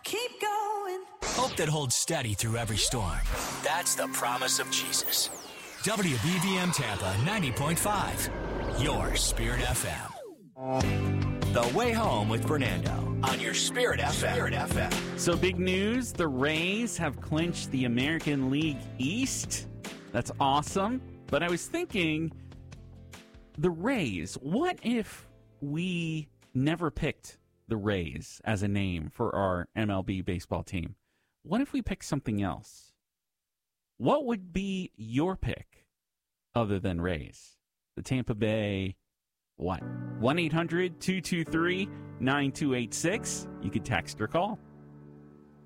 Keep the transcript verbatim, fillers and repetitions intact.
keep going. Hope that holds steady through every storm. That's the promise of Jesus. W B V M Tampa ninety point five, your Spirit F M. The Way Home with Fernando on your Spirit F M. Spirit F M. So big news, the Rays have clinched the American League East. That's awesome. But I was thinking, the Rays, what if we never picked the Rays as a name for our M L B baseball team? What if we picked something else? What would be your pick other than Rays? The Tampa Bay, what? one eight hundred two two three nine two eight six. You could text or call.